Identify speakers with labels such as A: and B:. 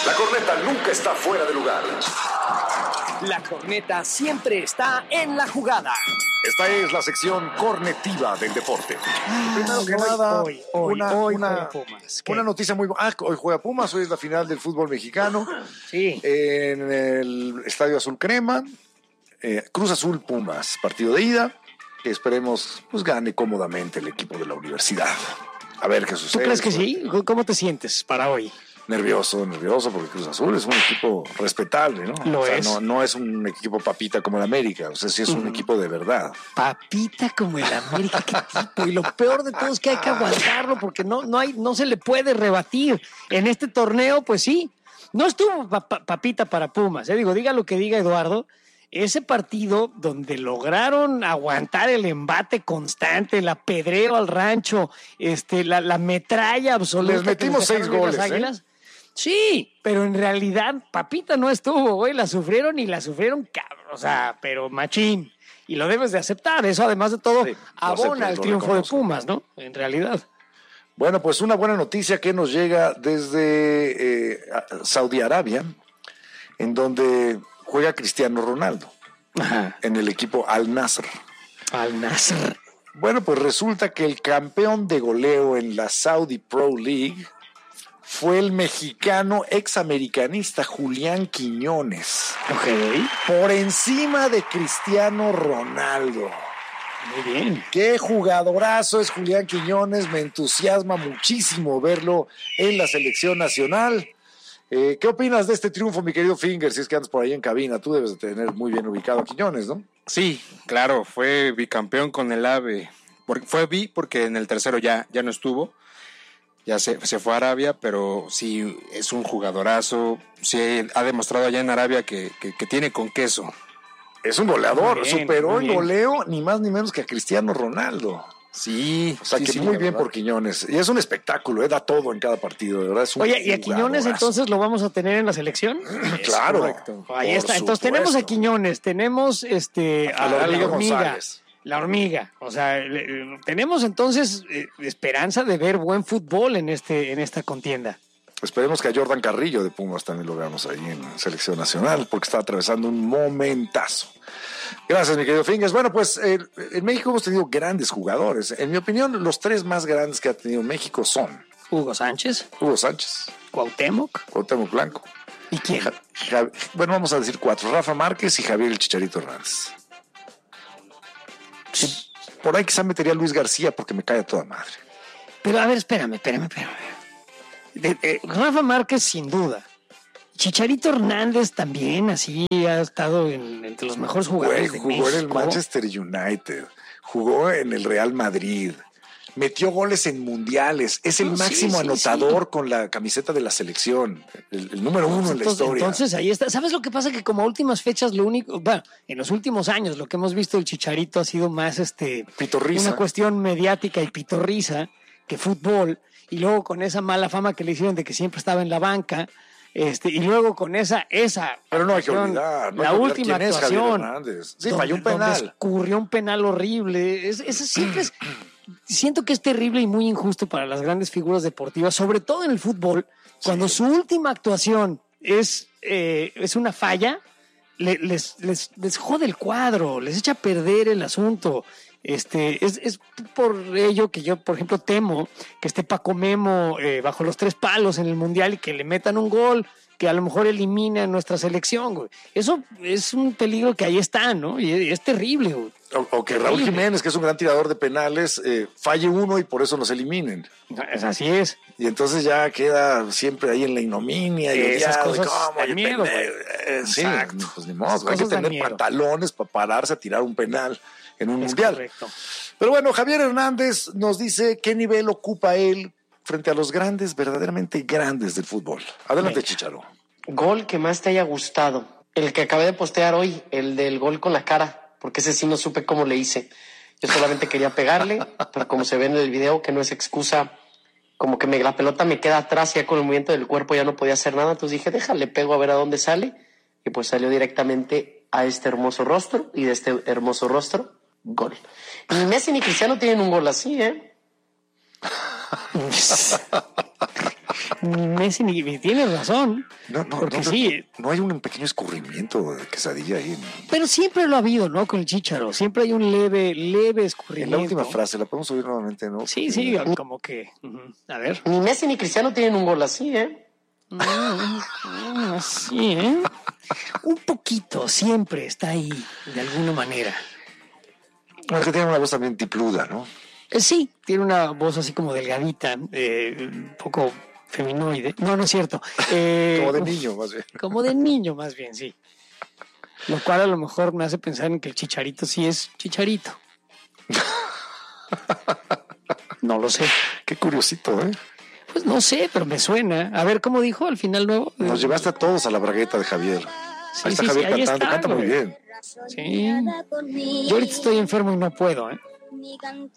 A: La corneta nunca está fuera de lugar.
B: La corneta siempre está en la jugada.
A: Esta es la sección cornetiva del deporte.
C: Primero que nada,
B: hoy
C: una
B: Pumas.
C: noticia muy buena. Hoy juega Pumas, hoy es la final del fútbol mexicano.
B: Sí.
C: En el Estadio Azul Crema. Cruz Azul Pumas, partido de ida. Que esperemos pues gane cómodamente el equipo de la universidad. A ver qué sucede.
B: ¿Tú crees que sí? ¿Cómo te sientes para hoy?
C: Nervioso, porque Cruz Azul es un equipo respetable, ¿no?
B: Lo es.
C: No es un equipo papita como el América, o sea, sí es un equipo de verdad.
B: Papita como el América, qué tipo. Y lo peor de todo es que hay que aguantarlo porque no se le puede rebatir. En este torneo, pues sí, no estuvo papita para Pumas. Diga lo que diga Eduardo. Ese partido donde lograron aguantar el embate constante, el apedreo al rancho, la metralla absoluta.
C: Les metimos 6 goles,
B: Sí, pero en realidad papita no estuvo, güey, la sufrieron cabrón, o sea, pero machín. Y lo debes de aceptar, eso además de todo
C: sí,
B: abona el triunfo de Pumas, ¿no? En realidad.
C: Bueno, pues una buena noticia que nos llega desde Saudi Arabia, en donde juega Cristiano Ronaldo.
B: Ajá.
C: En el equipo Al Nassr.
B: Al Nassr.
C: Bueno, pues resulta que el campeón de goleo en la Saudi Pro League fue el mexicano examericanista Julián Quiñones.
B: Ok.
C: Por encima de Cristiano Ronaldo.
B: Muy bien.
C: Qué jugadorazo es Julián Quiñones. Me entusiasma muchísimo verlo en la selección nacional. ¿Qué opinas de este triunfo, mi querido Finger? Si es que andas por ahí en cabina, tú debes de tener muy bien ubicado a Quiñones, ¿no?
D: Sí, claro, fue bicampeón con el AVE. Fue porque en el tercero ya no estuvo. Ya se fue a Arabia, pero sí es un jugadorazo. Sí ha demostrado allá en Arabia que tiene con queso.
C: Es un goleador,
B: Muy bien,
C: superó
B: muy
C: en
B: bien.
C: goleo ni más ni menos que a Cristiano Ronaldo.
D: Sí,
C: O sea,
D: sí,
C: que
D: sí,
C: muy
D: la
C: bien
D: verdad.
C: por Quiñones. Y es un espectáculo, da todo en cada partido, de verdad. Es un
B: Oye, ¿y a Quiñones
C: jugadorazo.
B: entonces lo vamos a tener en la selección?
C: Claro.
D: correcto.
B: Ahí
C: Por
B: está. Entonces
C: supuesto.
B: tenemos a Quiñones, tenemos
C: A
B: a
C: la
B: la
C: hormiga
B: hormiga.
C: González.
B: La hormiga. O sea, tenemos entonces esperanza de ver buen fútbol en esta contienda.
C: Esperemos que a Jordan Carrillo de Pumas también lo veamos ahí en selección nacional, porque está atravesando un momentazo. Gracias, mi querido Fingers. Bueno, pues en México hemos tenido grandes jugadores. En mi opinión, los 3 más grandes que ha tenido México son
B: Hugo Sánchez,
C: Hugo Sánchez,
B: Cuauhtémoc.
C: Cuauhtémoc Blanco.
B: ¿Y quién?
C: Bueno, vamos a decir 4. Rafa Márquez y Javier el Chicharito Hernández. Por ahí quizá metería a Luis García porque me cae a toda madre.
B: Pero a ver, espérame. Rafa Márquez sin duda. Chicharito Hernández también, así ha estado entre los mejores jugadores de
C: Jugó en el
B: México.
C: Manchester United, jugó en el Real Madrid, metió goles en mundiales, es el
B: No, sí, sí,
C: máximo anotador con la camiseta de la selección, el número 1 en la historia.
B: Entonces ahí está. ¿Sabes lo que pasa? Que como a últimas fechas en los últimos años lo que hemos visto del Chicharito ha sido más
C: Pitorriza.
B: una cuestión mediática y pitorriza que fútbol, y luego con esa mala fama que le hicieron de que siempre estaba en la banca, y luego con esa
C: Pero no hay que
B: actuación,
C: olvidar, no
B: la
C: hay que olvidar
B: última
C: quién es Javier
B: actuación,
C: Hernández. Sí,
B: donde-
C: falló un
B: donde
C: penal.
B: escurrió un penal horrible. Eso siempre es. Siento que es terrible y muy injusto para las grandes figuras deportivas, sobre todo en el fútbol, cuando su última actuación es una falla, les jode el cuadro, les echa a perder el asunto. Es por ello que yo, por ejemplo, temo que esté Paco Memo bajo los 3 palos en el Mundial y que le metan un gol que a lo mejor elimina nuestra selección, güey. Eso es un peligro que ahí está, ¿no? Y es terrible, güey.
C: O que Raúl Jiménez, que es un gran tirador de penales, falle uno y por eso nos eliminen.
B: Así es.
C: Y entonces ya queda siempre ahí en la ignominia y
B: Esas
C: odiado,
B: cosas
C: ¿cómo?
B: dan
C: Oye,
B: miedo,
C: pendejo. Sí,
B: Exacto.
C: pues ni modo,
B: Esas
C: hay que
B: cosas dan
C: tener
B: miedo.
C: pantalones para pararse a tirar un penal en un
B: Es
C: mundial.
B: correcto.
C: Pero bueno, Javier Hernández nos dice qué nivel ocupa él frente a los grandes, verdaderamente grandes del fútbol. Adelante,
B: Venga.
C: Chicharo.
E: Gol que más te haya gustado. El que acabé de postear hoy, el del gol con la cara, porque ese sí no supe cómo le hice. Yo solamente quería pegarle, pero como se ve en el video, que no es excusa, como que la pelota me queda atrás, ya con el movimiento del cuerpo ya no podía hacer nada, entonces dije, déjale, pego a ver a dónde sale, y pues salió directamente a este hermoso rostro, y de este hermoso rostro, gol. Ni Messi ni Cristiano tienen un gol así, ¿eh?
B: Ni Messi ni tienes razón. Porque sí.
C: No hay un pequeño escurrimiento de quesadilla ahí.
B: Pero siempre lo ha habido, ¿no? Con el Chícharo. Siempre hay un leve
C: En
B: escurrimiento.
C: la última frase, ¿la podemos subir nuevamente, no?
B: Sí, sí, como que. A ver.
E: Ni Messi ni Cristiano tienen un gol así, ¿eh?
B: Así, ¿eh? Un poquito, siempre está ahí, de alguna manera.
C: Es que tiene una voz también tipluda, ¿no?
B: Sí, tiene una voz así como delgadita, un poco feminoide. No, no es cierto.
C: Como de niño, más bien.
B: Como de niño, más bien, sí. Lo cual a lo mejor me hace pensar en que el Chicharito sí es Chicharito. No lo sé.
C: Qué curiosito, ¿eh?
B: Pues no sé, pero me suena. A ver, ¿cómo dijo al final nuevo?
C: Nos llevaste a todos a la bragueta de Javier.
B: Sí,
C: Ahí está
B: sí,
C: Javier
B: sí, ahí
C: cantando,
B: está,
C: canta muy
B: güey.
C: bien.
B: Sí. Yo ahorita estoy enfermo y no puedo, ¿eh?